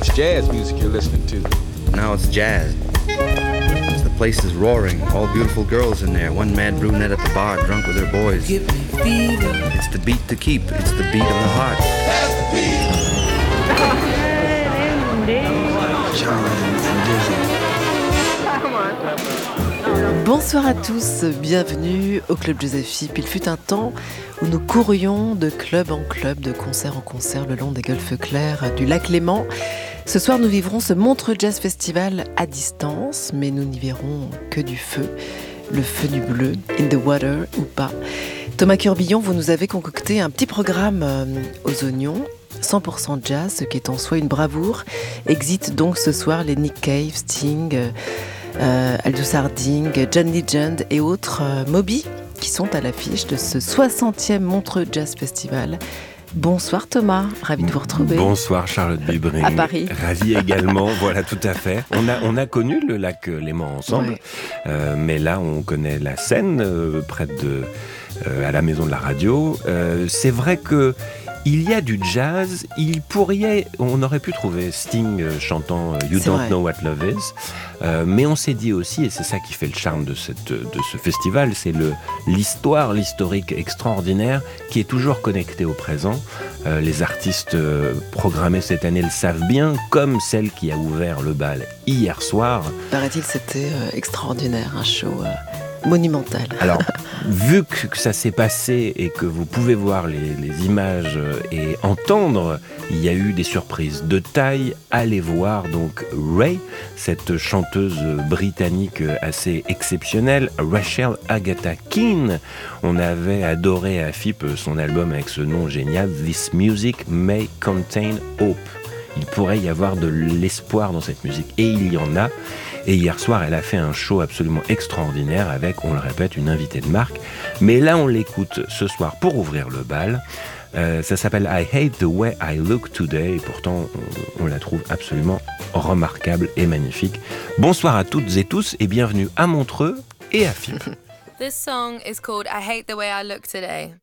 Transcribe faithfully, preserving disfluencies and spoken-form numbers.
That's jazz music you're listening to. Now it's jazz. The place is roaring. All beautiful girls in there. One mad brunette at the bar, drunk with her boys. Give me fever. It's the beat to keep. It's the beat of the heart. That's the beat. Bonsoir à tous, bienvenue au Club Joséphine. Il fut un temps où nous courions de club en club, de concert en concert le long des golfes clairs du lac Léman. Ce soir, nous vivrons ce Montreux Jazz Festival à distance, mais nous n'y verrons que du feu, le feu du bleu, in the water ou pas. Thomas Curbillon, vous nous avez concocté un petit programme aux oignons, cent pour cent jazz, ce qui est en soi une bravoure. Exit donc ce soir les Nick Cave, Sting, euh, Aldous Harding, John Legend et autres euh, Moby qui sont à l'affiche de ce soixantième Montreux Jazz Festival. Bonsoir Thomas, ravi de vous retrouver. Bonsoir Charlotte Bibring. À Paris. Ravi également, voilà tout à fait. On a, on a connu le lac Léman ensemble, ouais. euh, mais là on connaît la Seine, euh, près de, euh, à la Maison de la Radio. Euh, c'est vrai que il y a du jazz, il pourrait, on aurait pu trouver Sting chantant You c'est Don't vrai. Know What Love Is, euh, mais on s'est dit aussi, et c'est ça qui fait le charme de, cette, de ce festival, c'est le, l'histoire, l'historique extraordinaire qui est toujours connecté au présent. Euh, les artistes euh, programmés cette année le savent bien, comme celle qui a ouvert le bal hier soir. Paraît-il, c'était euh, extraordinaire, un show euh, monumental. Alors, vu que ça s'est passé et que vous pouvez voir les, les images et entendre, il y a eu des surprises de taille. Allez voir donc Ray, cette chanteuse britannique assez exceptionnelle, Rachel Agatha Keane. On avait adoré à F I P son album avec ce nom génial, This Music May Contain Hope. Il pourrait y avoir de l'espoir dans cette musique, et il y en a. Et hier soir, elle a fait un show absolument extraordinaire avec, on le répète, une invitée de marque. Mais là, on l'écoute ce soir pour ouvrir le bal. Euh, ça s'appelle I Hate the Way I Look Today. Et pourtant, on, on la trouve absolument remarquable et magnifique. Bonsoir à toutes et tous et bienvenue à Montreux et à F I P. This song is called I Hate the Way I Look Today.